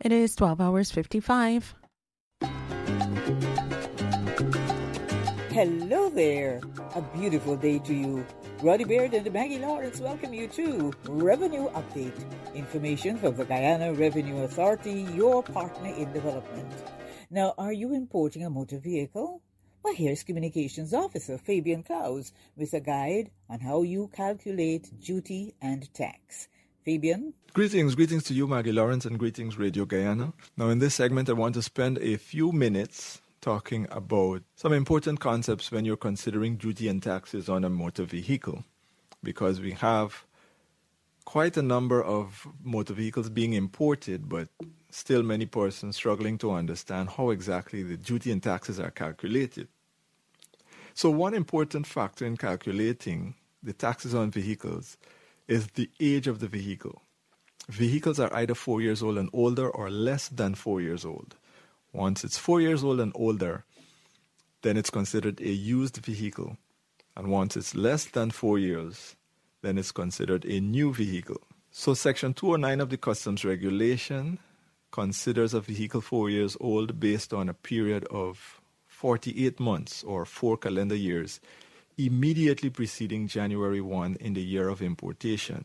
It is 12 hours 55. Hello there. A beautiful day to you. Roddy Baird and Maggie Lawrence welcome you to Revenue Update. Information from the Guyana Revenue Authority, your partner in development. Now, are you importing a motor vehicle? Well, here's Communications Officer Fabian Klaus with a guide on how you calculate duty and tax. Fabian? Greetings to you, Maggie Lawrence, and greetings, Radio Guyana. Now, in this segment, I want to spend a few minutes talking about some important concepts when you're considering duty and taxes on a motor vehicle, because we have quite a number of motor vehicles being imported, but still many persons struggling to understand how exactly the duty and taxes are calculated. So one important factor in calculating the taxes on vehicles is the age of the vehicle. Vehicles are either 4 years old and older or less than 4 years old. Once it's 4 years old and older, then it's considered a used vehicle. And once it's less than 4 years, then it's considered a new vehicle. So Section 209 of the Customs Regulation considers a vehicle 4 years old based on a period of 48 months or 4 calendar years immediately preceding January 1 in the year of importation.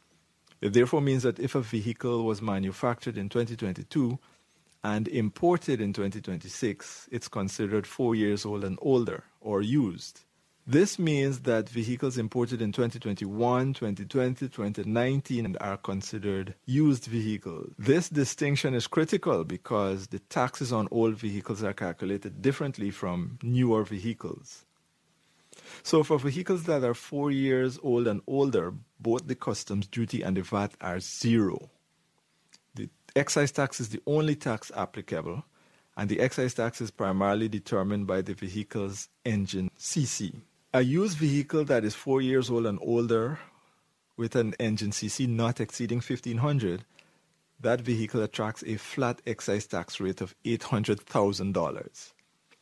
It therefore means that if a vehicle was manufactured in 2022 and imported in 2026, it's considered 4 years old and older or used. This means that vehicles imported in 2021, 2020, 2019 are considered used vehicles. This distinction is critical because the taxes on old vehicles are calculated differently from newer vehicles. So for vehicles that are 4 years old and older, both the customs duty and the VAT are zero. The excise tax is the only tax applicable, and the excise tax is primarily determined by the vehicle's engine CC. A used vehicle that is 4 years old and older with an engine CC not exceeding 1,500, that vehicle attracts a flat excise tax rate of $800,000.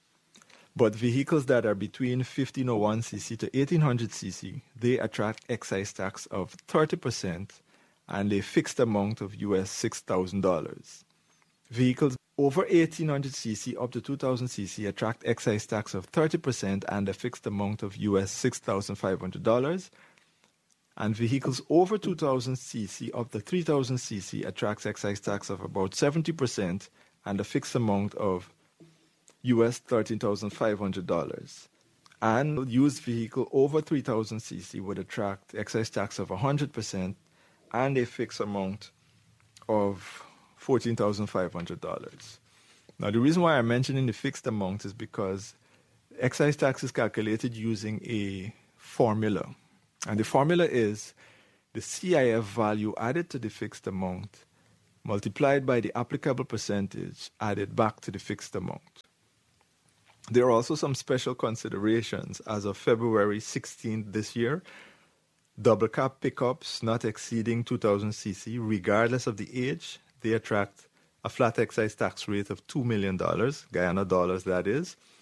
But vehicles that are between 1501 cc to 1800 cc, they attract excise tax of 30% and a fixed amount of US $6,000. Vehicles over 1800 cc up to 2000 cc attract excise tax of 30% and a fixed amount of US $6,500. And vehicles over 2000 cc up to 3000 cc attracts excise tax of about 70% and a fixed amount of US $13,500. And used vehicle over 3000 cc would attract excise tax of 100% and a fixed amount of $14,500. Now, the reason why I'm mentioning the fixed amount is because excise tax is calculated using a formula. And the formula is the CIF value added to the fixed amount multiplied by the applicable percentage added back to the fixed amount. There are also some special considerations. As of February 16th this year, double cab pickups not exceeding 2000 cc, regardless of the age, they attract a flat excise tax rate of $2 million, Guyana dollars that is,